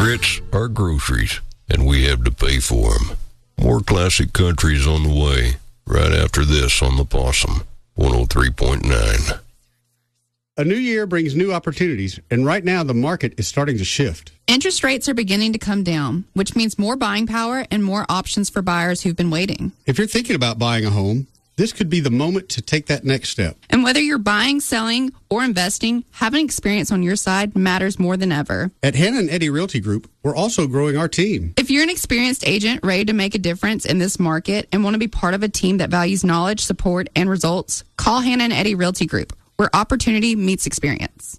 Grits are groceries, and we have to pay for them. More classic country is on the way, right after this on The Possum, 103.9. A new year brings new opportunities, and right now the market is starting to shift. Interest rates are beginning to come down, which means more buying power and more options for buyers who've been waiting. If you're thinking about buying a home, this could be the moment to take that next step. And whether you're buying, selling, or investing, having experience on your side matters more than ever. At Hannah and Eddie Realty Group, we're also growing our team. If you're an experienced agent ready to make a difference in this market and want to be part of a team that values knowledge, support, and results, call Hannah and Eddie Realty Group, where opportunity meets experience.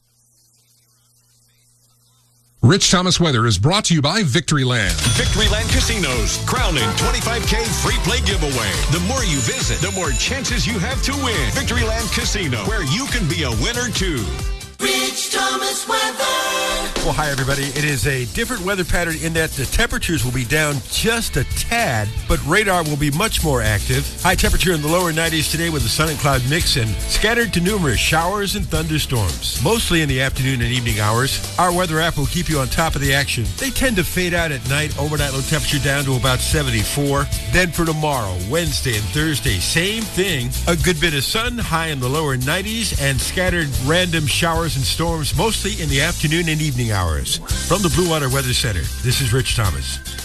Rich Thomas weather is brought to you by Victoryland. Victoryland Casinos, crowning $25K free play giveaway. The more you visit, the more chances you have to win. Victoryland Casino, where you can be a winner too. Rich Thomas weather. Well, hi, everybody. It is a different weather pattern in that the temperatures will be down just a tad, but radar will be much more active. High temperature in the lower 90s today with a sun and cloud mix and scattered to numerous showers and thunderstorms, mostly in the afternoon and evening hours. Our weather app will keep you on top of the action. They tend to fade out at night. Overnight low temperature down to about 74. Then for tomorrow, Wednesday and Thursday, same thing. A good bit of sun, high in the lower 90s, and scattered random showers and storms, mostly in the afternoon and evening hours. From the Blue Water Weather Center, this is Rich Thomas.